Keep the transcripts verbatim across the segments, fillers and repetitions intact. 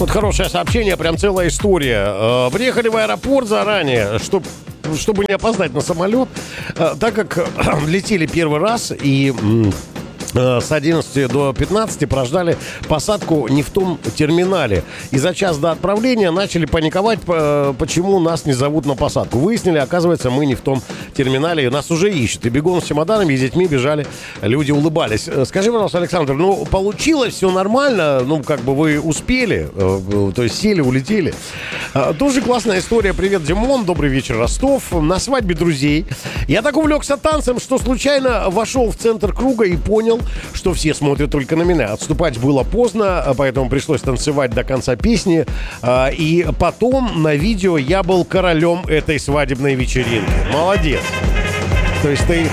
Вот хорошее сообщение, прям целая история. Приехали в аэропорт заранее, чтобы чтобы не опоздать на самолет, так как летели первый раз и с одиннадцати до пятнадцати прождали посадку не в том терминале. И за час до отправления начали паниковать, почему нас не зовут на посадку. Выяснили, оказывается, мы не в том терминале, и нас уже ищут. И бегом с чемоданами и с детьми бежали, люди улыбались. Скажи, пожалуйста, Александр, ну, получилось все нормально? Ну, как бы вы успели, то есть сели, улетели. Тоже классная история. Привет, Димон, добрый вечер, Ростов. На свадьбе друзей я так увлекся танцем, что случайно вошел в центр круга и понял, что все смотрят только на меня. Отступать было поздно, поэтому пришлось танцевать до конца песни. И потом на видео я был королем этой свадебной вечеринки. Молодец. То есть ты...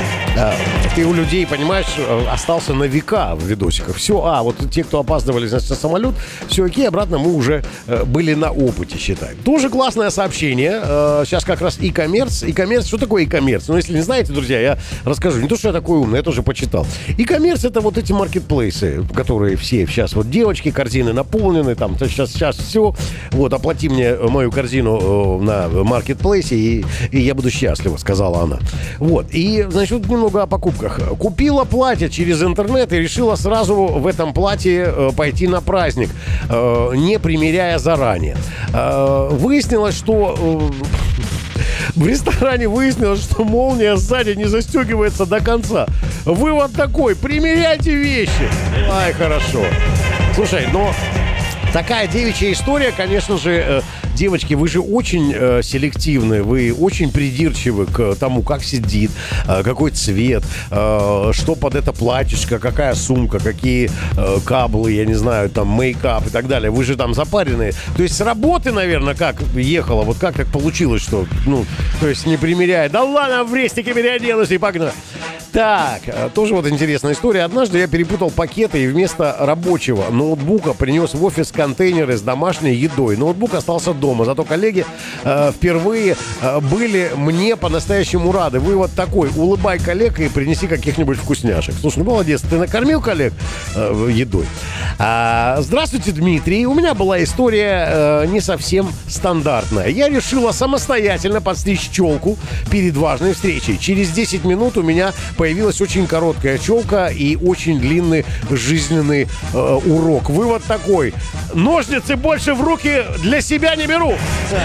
Ты у людей, понимаешь, остался на века в видосиках. Все, а, вот те, кто опаздывали, значит, на самолет, все окей, обратно мы уже э, были на опыте, считай. Тоже классное сообщение. Э, сейчас как раз e-commerce. E-commerce, что такое e-commerce? Ну, если не знаете, друзья, я расскажу. Не то, что я такой умный, я тоже почитал. E-commerce — это вот эти маркетплейсы, которые все сейчас, вот девочки, корзины наполнены, там, сейчас, сейчас все. Вот, оплати мне мою корзину э, на маркетплейсе, и, и я буду счастлива, сказала она. Вот, и, значит, немного о покупках. Купила платье через интернет и решила сразу в этом платье э, пойти на праздник, э, не примеряя заранее. Э, выяснилось, что... Э, в ресторане выяснилось, что молния сзади не застегивается до конца. Вывод такой: примеряйте вещи. Ай, хорошо. Слушай, но... Такая девичья история, конечно же, э, девочки, вы же очень э, селективны, вы очень придирчивы к тому, как сидит, э, какой цвет, э, что под это платьишко, какая сумка, какие э, каблы, я не знаю, там, мейкап и так далее. Вы же там запаренные. То есть с работы, наверное, как ехала, вот как так получилось, что, ну, то есть не примеряя, да ладно, в рестике переоделась и погнали. Так, тоже вот интересная история. Однажды я перепутал пакеты и вместо рабочего ноутбука принес в офис контейнеры с домашней едой. Ноутбук остался дома, зато коллеги э, впервые э, были мне по-настоящему рады. Вывод такой: улыбай коллег и принеси каких-нибудь вкусняшек. Слушай, ну молодец, ты накормил коллег э, едой. А, здравствуйте, Дмитрий. У меня была история э, не совсем стандартная. Я решила самостоятельно подстричь челку перед важной встречей. Через десять минут у меня появилась очень короткая челка и очень длинный жизненный э, урок. Вывод такой: ножницы больше в руки для себя не беру.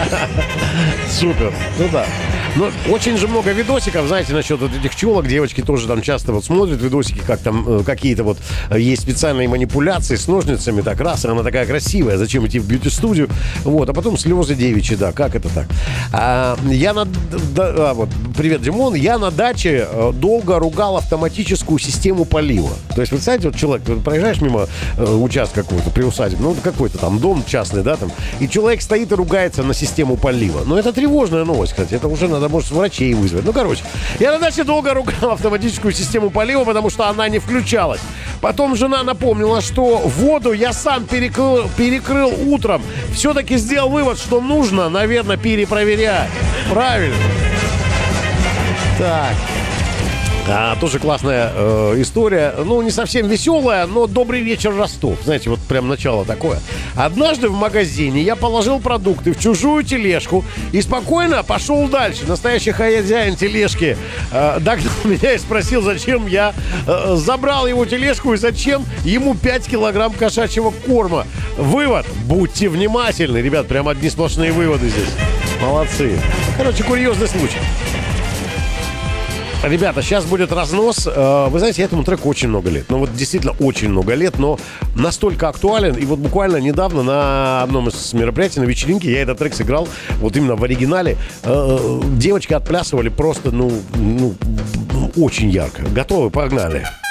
Супер. Ну да. Но очень же много видосиков, знаете, насчет вот этих челок. Девочки тоже там часто вот смотрят видосики, как там э, какие-то вот э, есть специальные манипуляции с ножницами. Так раз, она такая красивая, зачем идти в бьюти-студию? Вот, а потом слезы девичьи, да, как это так? А, я на... Да, а, вот, привет, Димон. Я на даче э, долго ругал автоматическую систему полива. То есть, представляете, вот человек, ты проезжаешь мимо э, участка какого-то, приусадебного, ну, какой-то там дом частный, да, там, и человек стоит и ругается на систему полива. Но это тревожная новость, кстати, это уже надо, может, врачей вызвать. Ну, короче, я на даче долго ругал автоматическую систему полива, потому что она не включалась. Потом жена напомнила, что воду я сам перекрыл, перекрыл утром. Все-таки сделал вывод, что нужно, наверное, перепроверять. Правильно. Так. А, тоже классная э, история. Ну, не совсем веселая, но добрый вечер, Ростов. Знаете, вот прям начало такое. Однажды в магазине я положил продукты в чужую тележку и спокойно пошел дальше. Настоящий хозяин тележки э, догнал меня и спросил, зачем я э, забрал его тележку и зачем ему пять килограмм кошачьего корма. Вывод: будьте внимательны. Ребят, прям одни сплошные выводы здесь. Молодцы. Короче, курьезный случай. Ребята, сейчас будет разнос. Вы знаете, этому треку очень много лет. Ну вот действительно очень много лет, но настолько актуален. И вот буквально недавно на одном из мероприятий, на вечеринке, я этот трек сыграл вот именно в оригинале. Девочки отплясывали просто, ну, ну очень ярко. Готовы? Погнали.